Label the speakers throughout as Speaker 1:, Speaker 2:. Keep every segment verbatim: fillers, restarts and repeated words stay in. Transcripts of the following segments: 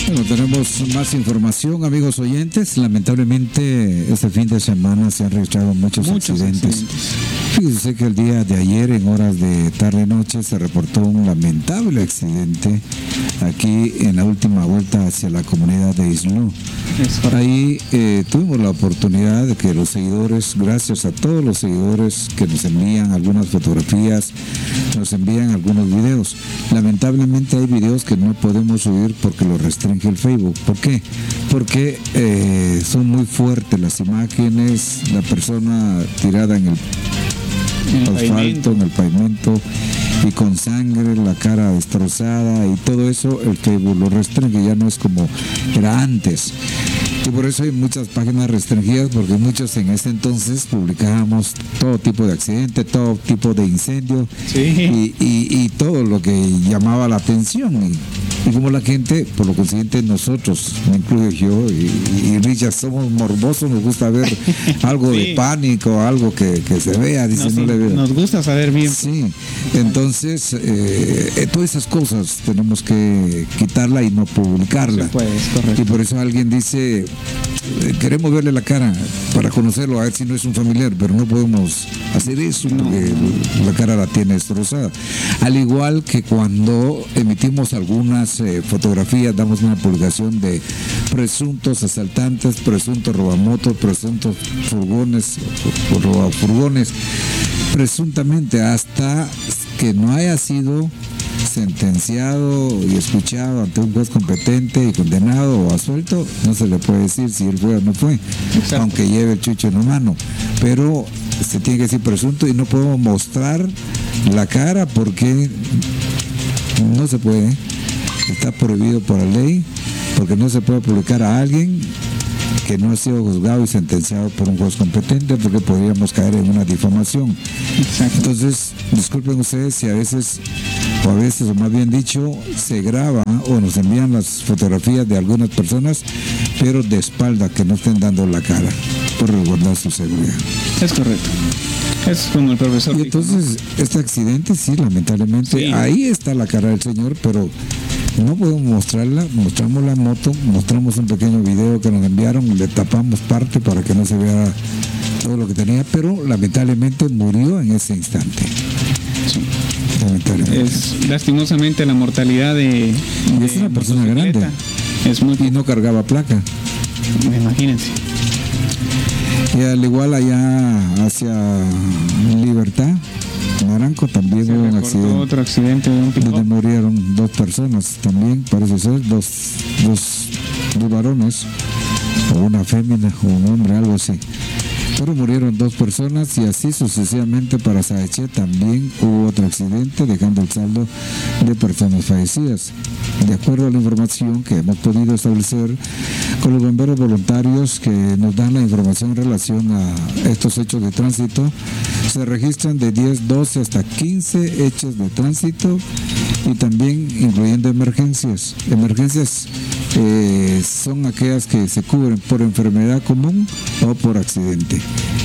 Speaker 1: Bueno, tenemos más información, amigos oyentes. Lamentablemente, este fin de semana se han registrado muchos, muchos accidentes. accidentes. Fíjense que el día de ayer, en horas de tarde-noche, se reportó un lamentable accidente aquí en la última vuelta hacia la comunidad de Islú. Ahí eh, tuvimos la oportunidad de que los seguidores, gracias a todos los seguidores que nos envían algunas fotografías, nos envían algunos videos. Lamentablemente hay videos que no podemos subir porque los restringe el Facebook. ¿Por qué? Porque eh, son muy fuertes las imágenes, la persona tirada en el, el asfalto, pavimento. en el pavimento, y con sangre, la cara destrozada y todo eso, el Facebook lo restringe, ya no es como era antes. Y por eso hay muchas páginas restringidas, porque muchos en ese entonces publicábamos todo tipo de accidente, todo tipo de incendio, sí. y, y, y todo lo que llamaba la atención. Y, y como la gente, por lo consiguiente nosotros, me incluyo yo y, y Richard, somos morbosos, nos gusta ver algo sí. de pánico, algo que, que se vea, dice,
Speaker 2: nos,
Speaker 1: no le veo.
Speaker 2: Nos gusta saber bien.
Speaker 1: Sí, entonces eh, todas esas cosas tenemos que quitarla y no publicarla.
Speaker 2: Sí, pues, correcto.
Speaker 1: Y por eso alguien dice, queremos verle la cara para conocerlo, a ver si no es un familiar, pero no podemos hacer eso porque no. la cara la tiene destrozada. Al igual que cuando emitimos algunas eh, fotografías, damos una publicación de presuntos asaltantes, presuntos robamotos, presuntos furgones o robafurgones, presuntamente, hasta que no haya sido sentenciado y escuchado ante un juez competente y condenado o absuelto, no se le puede decir si él fue o no fue. Exacto. Aunque lleve el chucho en la mano, pero se tiene que decir presunto y no podemos mostrar la cara porque no se puede, está prohibido por la ley, porque no se puede publicar a alguien que no ha sido juzgado y sentenciado por un juez competente, porque podríamos caer en una difamación. Exacto. Entonces, disculpen ustedes si a veces, o a veces, o más bien dicho, se graba o nos envían las fotografías de algunas personas, pero de espalda, que no estén dando la cara, por resguardar su seguridad.
Speaker 2: Es correcto. Es como el profesor.
Speaker 1: Y entonces, ¿no? Este accidente, sí, lamentablemente, sí. ahí está la cara del señor, pero no podemos mostrarla. Mostramos la moto, mostramos un pequeño video que nos enviaron, le tapamos parte para que no se vea todo lo que tenía, pero lamentablemente murió en ese instante.
Speaker 2: Sí. Lamentablemente. Es lastimosamente la mortalidad de,
Speaker 1: y es una persona grande.
Speaker 2: Es muy...
Speaker 1: Y no cargaba placa.
Speaker 2: Imagínense.
Speaker 1: Y al igual allá hacia Libertad, Naranco, también
Speaker 2: se
Speaker 1: hubo un accidente.
Speaker 2: Otro accidente de un pick-up
Speaker 1: donde murieron dos personas también, parece ser, dos, dos, dos varones, o una fémina, o un hombre, algo así. Pero murieron dos personas y así sucesivamente para Saeche también hubo otro accidente, dejando el saldo de personas fallecidas. De acuerdo a la información que hemos podido establecer con los bomberos voluntarios que nos dan la información en relación a estos hechos de tránsito, se registran de diez, doce hasta quince hechos de tránsito y también incluyendo emergencias. Emergencias eh, son aquellas que se cubren por enfermedad común o por accidente.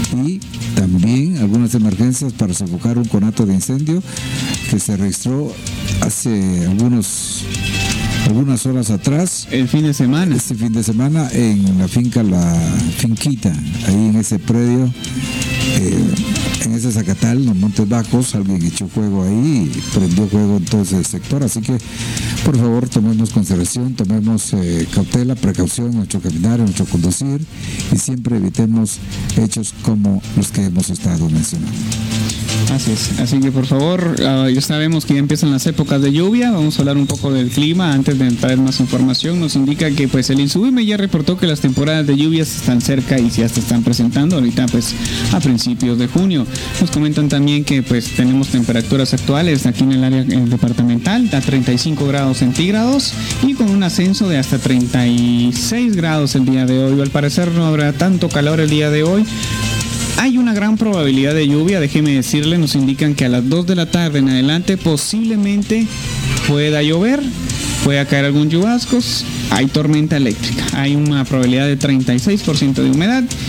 Speaker 1: Y también algunas emergencias para sofocar un conato de incendio que se registró hace algunos algunas horas atrás,
Speaker 2: el fin de semana
Speaker 1: este fin de semana en la finca La Finquita, ahí en ese predio, eh, en ese zacatal, en los Montes Bajos, alguien echó fuego ahí y prendió fuego en todo ese sector. Así que por favor tomemos consideración, tomemos eh, cautela, precaución en nuestro caminar, en nuestro conducir, y siempre evitemos hechos como los que hemos estado mencionando.
Speaker 2: Así es, así que por favor, uh, ya sabemos que ya empiezan las épocas de lluvia. Vamos a hablar un poco del clima antes de traer más información. Nos indica que pues el INSUBIME ya reportó que las temporadas de lluvias están cerca y ya se están presentando ahorita pues a principios de junio. Nos comentan también que pues tenemos temperaturas actuales aquí en el área departamental a treinta y cinco grados centígrados y con un ascenso de hasta treinta y seis grados el día de hoy. Al parecer no habrá tanto calor el día de hoy. Hay una gran probabilidad de lluvia, déjeme decirle, nos indican que a las dos de la tarde en adelante posiblemente pueda llover, pueda caer algún chubascos, hay tormenta eléctrica, hay una probabilidad de treinta y seis por ciento de humedad y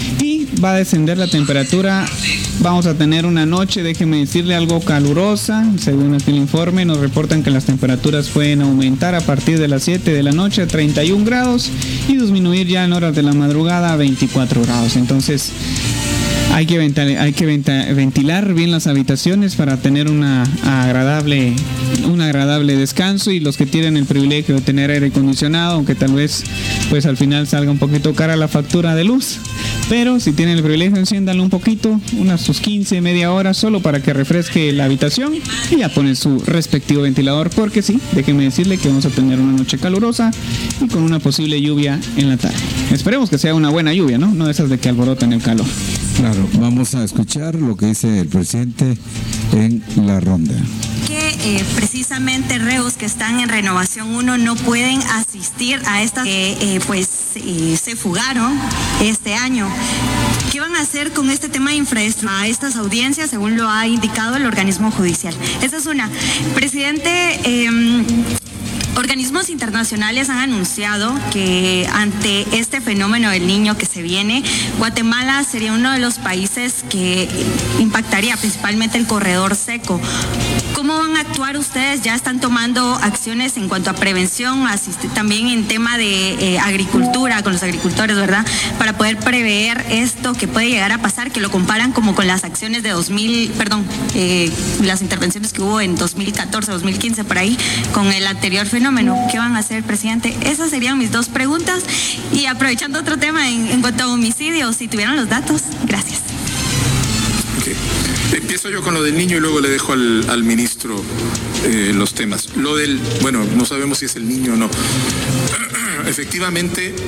Speaker 2: sí va a descender la temperatura. Vamos a tener una noche, déjeme decirle, algo calurosa. Según aquí el informe, nos reportan que las temperaturas pueden aumentar a partir de las siete de la noche a treinta y un grados y disminuir ya en horas de la madrugada a veinticuatro grados. Entonces, hay que, ventilar, hay que ventilar bien las habitaciones para tener una agradable, un agradable descanso, y los que tienen el privilegio de tener aire acondicionado, aunque tal vez pues al final salga un poquito cara la factura de luz, pero si tienen el privilegio, enciéndanlo un poquito, unas sus quince, media hora, solo para que refresque la habitación, y ya ponen su respectivo ventilador, porque sí, déjenme decirle que vamos a tener una noche calurosa y con una posible lluvia en la tarde. Esperemos que sea una buena lluvia, ¿no? No esas de que alborotan el calor.
Speaker 1: Claro, vamos a escuchar lo que dice el presidente en la ronda.
Speaker 3: Que eh, precisamente reos que están en Renovación uno no pueden asistir a estas que eh, pues eh, se fugaron este año. ¿Qué van a hacer con este tema de infraestructura a estas audiencias, según lo ha indicado el organismo judicial? Esa es una. Presidente, eh, organismos internacionales han anunciado que ante este fenómeno del Niño que se viene, Guatemala sería uno de los países que impactaría principalmente el corredor seco. ¿Cómo van a actuar ustedes? ¿Ya están tomando acciones en cuanto a prevención, asiste, también en tema de eh, agricultura, con los agricultores, ¿verdad? Para poder prever esto que puede llegar a pasar, que lo comparan como con las acciones de dos mil, perdón, eh, las intervenciones que hubo en dos mil catorce, dos mil quince, por ahí, con el anterior fenómeno. ¿Qué van a hacer, presidente? Esas serían mis dos preguntas. Y aprovechando otro tema en, en cuanto a homicidios, si tuvieran los datos. Gracias.
Speaker 4: Okay. Empiezo yo con lo del niño y luego le dejo al, al ministro eh, los temas. Lo del, bueno, no sabemos si es el niño o no. Efectivamente,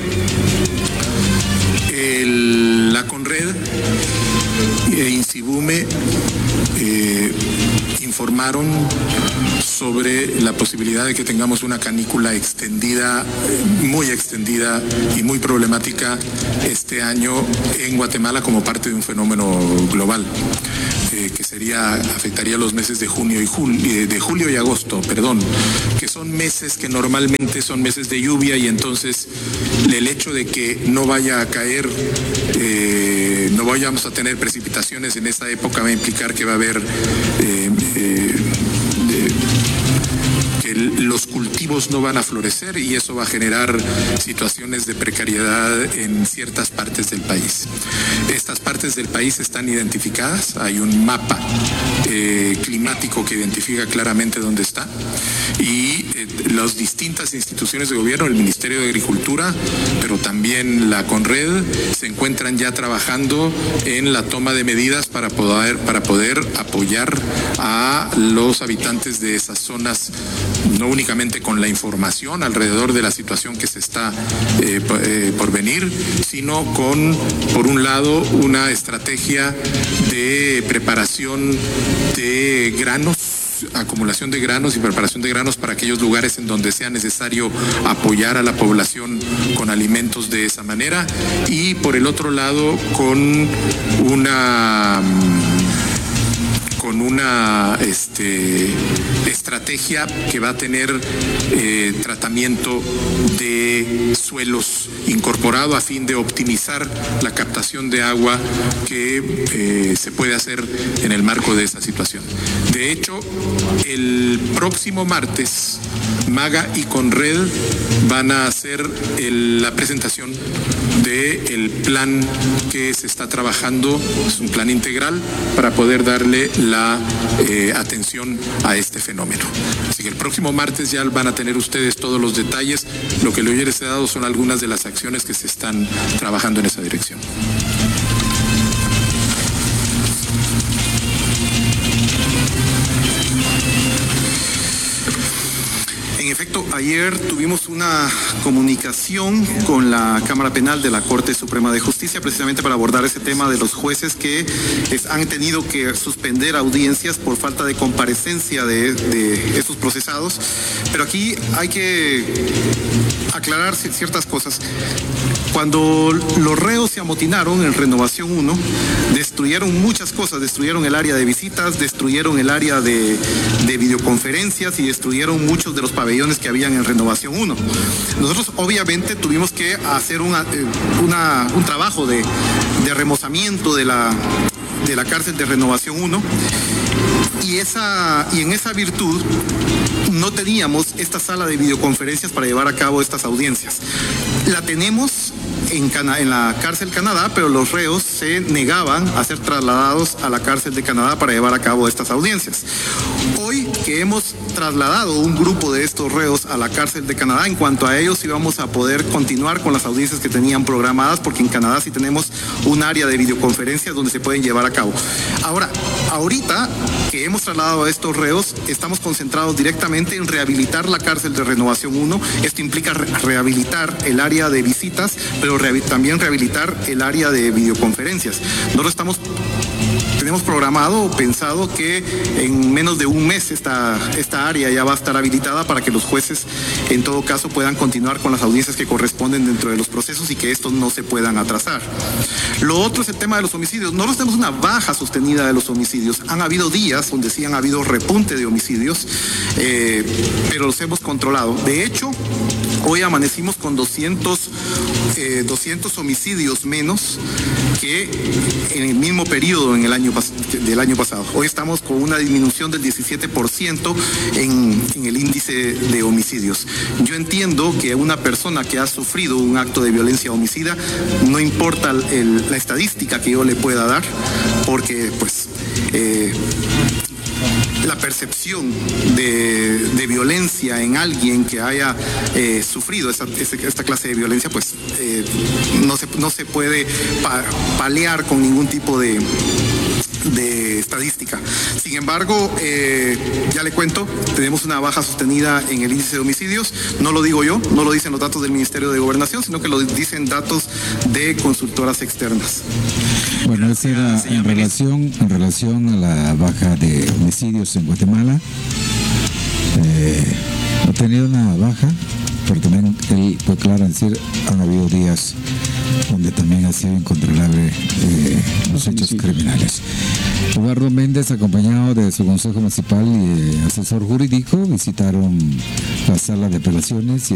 Speaker 4: el, la Conred e Insibume eh, informaron sobre la posibilidad de que tengamos una canícula extendida, muy extendida y muy problemática este año en Guatemala como parte de un fenómeno global, eh, que sería, afectaría los meses de junio y julio, de julio y agosto, perdón, que son meses que normalmente son meses de lluvia, y entonces el hecho de que no vaya a caer, eh, no vayamos a tener precipitaciones en esa época va a implicar que va a haber eh, eh, que los cultivos no van a florecer, y eso va a generar situaciones de precariedad en ciertas partes del país. Estas partes del país están identificadas, hay un mapa eh, climático que identifica claramente dónde está, y eh, las distintas instituciones de gobierno, el Ministerio de Agricultura, pero también la Conred, se encuentran ya trabajando en la toma de medidas para poder, para poder apoyar a los habitantes de esas zonas, no únicamente con la información alrededor de la situación que se está eh, eh, por venir, sino con, por un lado, una estrategia de preparación de granos, acumulación de granos y preparación de granos para aquellos lugares en donde sea necesario apoyar a la población con alimentos de esa manera, y por el otro lado con una con una este, estrategia que va a tener eh, tratamiento de suelos incorporado a fin de optimizar la captación de agua que eh, se puede hacer en el marco de esa situación. De hecho, el próximo martes, Maga y Conred van a hacer el, la presentación del plan que se está trabajando, es un plan integral para poder darle la eh, atención a este fenómeno. Así que el próximo martes ya van a tener ustedes todos los detalles. Lo que yo les he dado son algunas de las acciones que se están trabajando en esa dirección.
Speaker 5: En efecto, ayer tuvimos una comunicación con la Cámara Penal de la Corte Suprema de Justicia precisamente para abordar ese tema de los jueces que es, han tenido que suspender audiencias por falta de comparecencia de, de esos procesados. Pero aquí hay que aclarar ciertas cosas. Cuando los reos se amotinaron en Renovación uno, destruyeron muchas cosas, destruyeron el área de visitas, destruyeron el área de, de videoconferencias y destruyeron muchos de los pabellones que había habían en Renovación uno. Nosotros obviamente tuvimos que hacer una, una, un trabajo de, de remozamiento de la, de la cárcel de Renovación uno, y, esa, y en esa virtud no teníamos esta sala de videoconferencias para llevar a cabo estas audiencias. La tenemos en, Cana en la cárcel Canadá, pero los reos se negaban a ser trasladados a la cárcel de Canadá para llevar a cabo estas audiencias. Hoy que hemos trasladado un grupo de estos reos a la cárcel de Canadá, en cuanto a ellos íbamos a poder continuar con las audiencias que tenían programadas, porque en Canadá sí tenemos un área de videoconferencias donde se pueden llevar a cabo. Ahora, ahorita que hemos trasladado a estos reos, estamos concentrados directamente en rehabilitar la cárcel de Renovación uno. Esto implica re rehabilitar el área de visitas, pero re también rehabilitar el área de videoconferencias. Nosotros estamos Tenemos programado o pensado que en menos de un mes esta, esta área ya va a estar habilitada para que los jueces en todo caso puedan continuar con las audiencias que corresponden dentro de los procesos y que estos no se puedan atrasar. Lo otro es el tema de los homicidios. Nosotros tenemos una baja sostenida de los homicidios. Han habido días donde sí han habido repunte de homicidios, eh, pero los hemos controlado. De hecho, hoy amanecimos con doscientos, eh, doscientos homicidios menos que en el mismo periodo en el año del año pasado. Hoy estamos con una disminución del diecisiete por ciento en, en el índice de homicidios. Yo entiendo que una persona que ha sufrido un acto de violencia homicida, no importa el, la estadística que yo le pueda dar, porque pues eh, la percepción de, de violencia en alguien que haya eh, sufrido esa, esta clase de violencia, pues eh, no, se, no se puede pa, paliar con ningún tipo de de estadística. Sin embargo, eh, ya le cuento, tenemos una baja sostenida en el índice de homicidios. No lo digo yo, no lo dicen los datos del Ministerio de Gobernación, sino que lo dicen datos de consultoras externas.
Speaker 1: Bueno, esa era en relación, en relación a la baja de homicidios en Guatemala. Eh, ha tenido una baja, pero también él fue claro en decir, han habido días donde también ha sido incontrolable eh, los hechos criminales. Eduardo Méndez, acompañado de su consejo municipal y asesor jurídico, visitaron la sala de apelaciones y